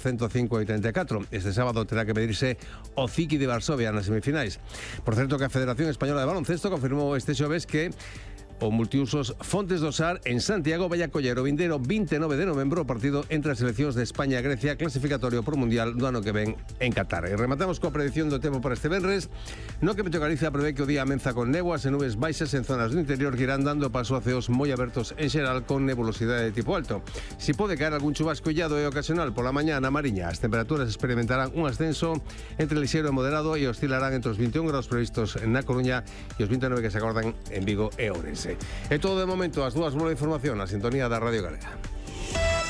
105-84. Este sábado terá que medirse o Ziki de Varsovia nas semifinais. Por certo que a Federación Española de Baloncesto confirmou este xoves que o multiusos Fontes do Sar en Santiago vai acoller o vindeiro 29 de novembro o partido entre as seleccións de España e Grecia, clasificatorio pro Mundial do ano que ven en Qatar. E rematamos coa predicción do tempo para este venres, no que Meteo Galicia prevé que o día amenza con néboas e nubes baixas en zonas do interior que irán dando paso a ceos moi abertos en xeral con nebulosidade de tipo alto. Si pode caer algún chubasco illado e ocasional pola mañá na Mariña, as temperaturas experimentarán un ascenso entre lixeiro e moderado e oscilarán entre os 21 graus previstos na Coruña e os 29 que se acordan en Vigo e Ourense. É todo de momento, as dúas boas información na sintonía da Radio Galega.